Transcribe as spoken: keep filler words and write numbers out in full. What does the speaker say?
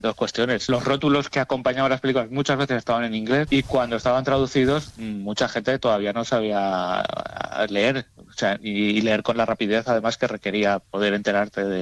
dos cuestiones. Los rótulos que acompañaban las películas muchas veces estaban en inglés y cuando estaban traducidos mucha gente todavía no sabía leer, o sea, y leer con la rapidez además que requería poder enterarte de